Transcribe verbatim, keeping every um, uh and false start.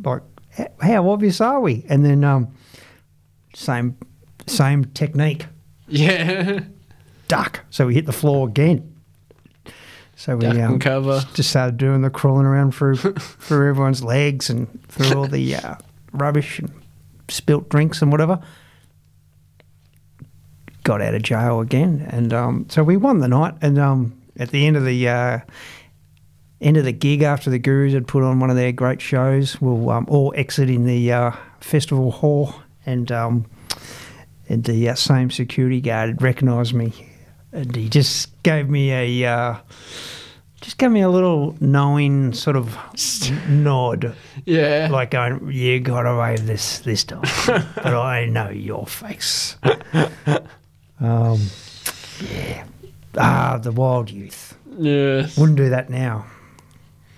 like, how obvious are we? And then um, same same technique. Yeah. Duck. So we hit the floor again. So we Duck and um, cover. just started doing the crawling around through through everyone's legs and through all the uh, rubbish and spilt drinks and whatever. Got out of jail again, and um, so we won the night. And um, at the end of the uh, end of the gig, after the Gurus had put on one of their great shows, we'll um, all exit in the uh, festival hall, and um, and the uh, same security guard had recognised me, and he just gave me a uh, just gave me a little knowing sort of nod, Yeah. like going, "You got away with this this time, but I know your face." Um, yeah, ah, the wild youth. Yes. Wouldn't do that now.